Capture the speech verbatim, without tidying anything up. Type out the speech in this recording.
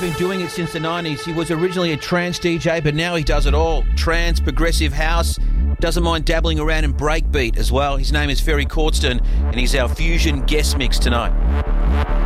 been doing it since the nineties. He was originally a trance D J, but now he does it all. Trance, progressive house, doesn't mind dabbling around in breakbeat as well. His name is Ferry Cordston, and he's our Fusion guest mix tonight.